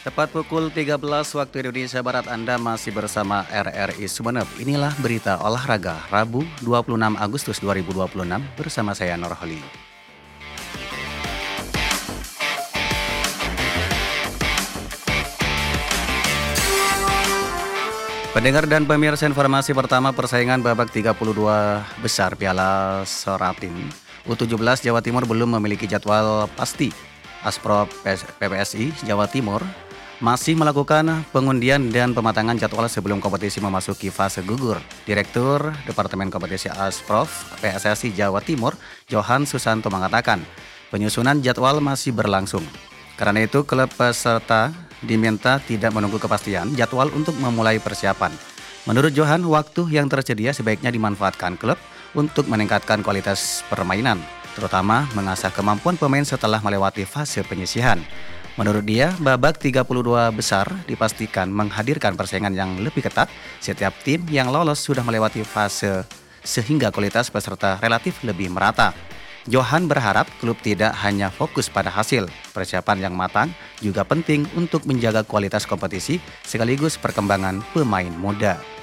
Tepat pukul 13 waktu Indonesia Barat, Anda masih bersama RRI Sumeneb. Inilah berita olahraga Rabu 26 Agustus 2026 bersama saya Nurholi. Pendengar dan pemirsa, informasi pertama, persaingan babak 32 besar Piala Soratin U17 Jawa Timur belum memiliki jadwal pasti. Asprop PPSI Jawa Timur masih melakukan pengundian dan pematangan jadwal sebelum kompetisi memasuki fase gugur. Direktur Departemen Kompetisi Asprov PSSI Jawa Timur, Johan Susanto, mengatakan penyusunan jadwal masih berlangsung. Karena itu, klub peserta diminta tidak menunggu kepastian jadwal untuk memulai persiapan. Menurut Johan, waktu yang tersedia sebaiknya dimanfaatkan klub untuk meningkatkan kualitas permainan, terutama mengasah kemampuan pemain setelah melewati fase penyisihan. Menurut dia, babak 32 besar dipastikan menghadirkan persaingan yang lebih ketat. Setiap tim yang lolos sudah melewati fase sehingga kualitas peserta relatif lebih merata. Johan berharap klub tidak hanya fokus pada hasil. Persiapan yang matang juga penting untuk menjaga kualitas kompetisi sekaligus perkembangan pemain muda.